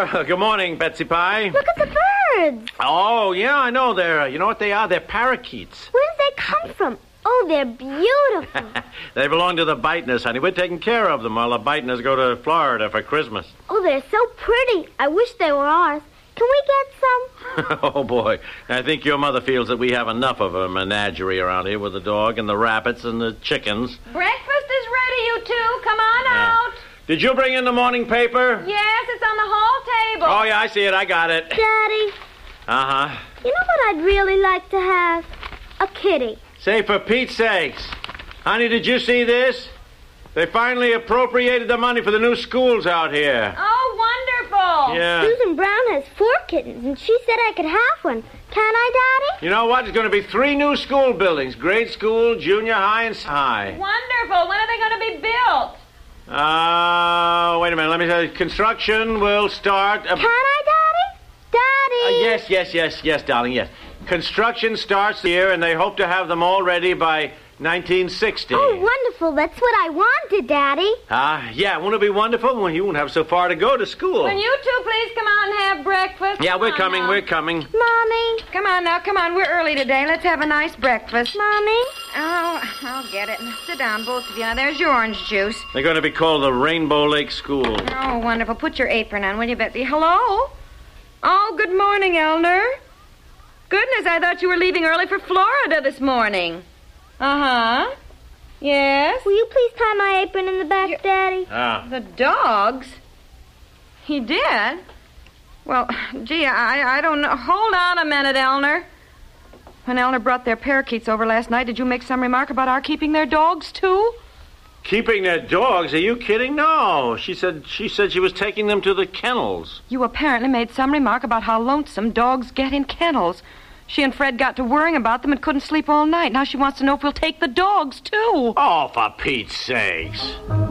Good morning, Betsy Pie. Look at the birds. Oh, yeah, I know. You know what they are? They're parakeets. Where did they come from? Oh, they're beautiful. They belong to the Beitners, honey. We're taking care of them while the Beitners go to Florida for Christmas. Oh, they're so pretty. I wish they were ours. Can we get some? Oh, boy. I think your mother feels that we have enough of a menagerie around here with the dog and the rabbits and the chickens. Breakfast is ready, you two. Come on out. Did you bring in the morning paper? Yes, it's on the hall table. Oh, yeah, I see it. I got it. Daddy. Uh-huh. You know what I'd really like to have? A kitty. Say, for Pete's sakes. Honey, did you see this? They finally appropriated the money for the new schools out here. Oh, wonderful. Yeah. Susan Brown has 4 kittens, and she said I could have one. Can I, Daddy? You know what? There's going to be 3 new school buildings. Grade school, junior high, and high. Wonderful. When are they going to be built? Wait a minute. Let me tell you. Construction will start... Can I, Daddy? Daddy! Yes, darling, yes. Construction starts here, and they hope to have them all ready by 1960. Oh, wonderful. That's what I wanted, Daddy. Yeah, won't it be wonderful? Well, you won't have so far to go to school. Will you two please come out and have breakfast? Yeah, we're Come on coming. now. Mommy. Come on now, come on. We're early today. Let's have a nice breakfast. Mommy. Oh, I'll get it. Sit down, both of you. Now, there's your orange juice. They're going to be called the Rainbow Lake School. Oh, wonderful. Put your apron on, will you, Betsy? Hello? Oh, good morning, Elner. Goodness, I thought you were leaving early for Florida this morning. Uh-huh. Yes? Will you please tie my apron in the back, Daddy? The dogs? He did? Well, gee, I don't know. Hold on a minute, Elner. When Elner brought their parakeets over last night, did you make some remark about our keeping their dogs, too? Keeping their dogs? Are you kidding? No. She said she was taking them to the kennels. You apparently made some remark about how lonesome dogs get in kennels. She and Fred got to worrying about them and couldn't sleep all night. Now she wants to know if we'll take the dogs, too. Oh, for Pete's sakes.